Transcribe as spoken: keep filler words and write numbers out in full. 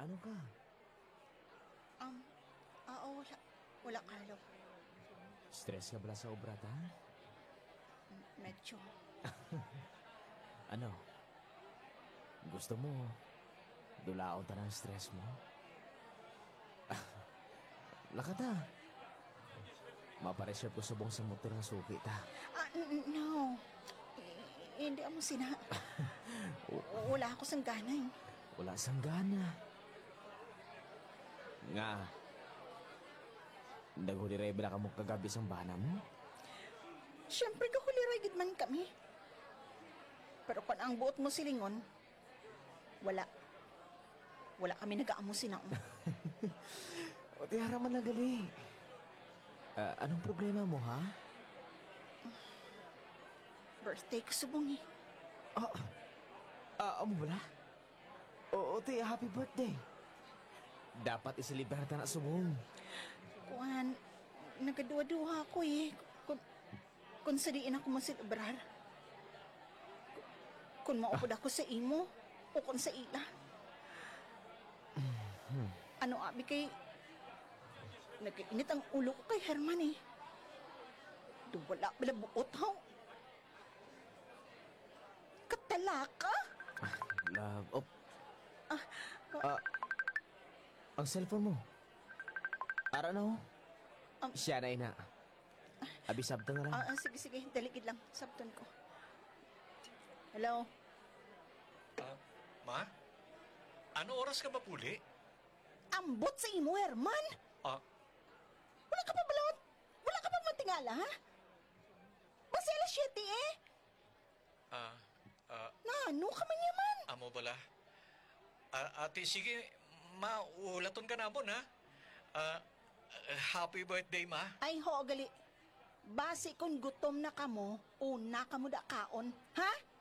Naano ka? Um, oo, wala. Wala, Carlo. Stress ka bala sa obra, ta? Medyo. Ano? Gusto mo, dulaon ta ng stress mo? Laka ta. Mapareserve ko subong sa motor ng suki ta. Ah, n- no. I- hindi mo sina. W- wala ako sang gana eh. Wala sang gana. Nga. Naghuliray ba ka mo kagabi sang bana mo? Siyempre, kakuliragid man kami. Pero kung ang buot mo silingon, wala. Wala kami nag-aamo sinaon. O tiyara man na gali. Ah, anong problema mo, ha? Birthday ko subong eh. Ah, ah, amo bala? Oo, te, happy birthday. Dapat isilibrar ta na subong. Kuhan, nagaduwa-duwa ako eh. Kung, kung sadiin ako masilibrar. Kung maupod ako sa imo, o kung sa ila. Ano abi kay... Nag-init ang ulo ko kay Herman eh. Duwala bila buot ha. Katalaka? Love, oh, Ah, ah, ang cellphone mo. Ara na, oh. Um, Siya na ina. Abisab ta na lang. ah, ah, sige, sige. Daligid lang. Sabton ko. Hello? Ah, ma? Ano oras ka mapuli? Ambot sa imo, Herman? Ah, Wala ka pa balot? Wala ka pa mantingala, ha? Basta alas siyete eh. ah, ah, Nano ka man yaman? amo bala. Ah, ate, sige, ma, ulaton ka namon, ha? Ah, happy birthday, ma. Ay, ho, gali. Base kung gutom na ka mo, una ka mo da kaon. Ha?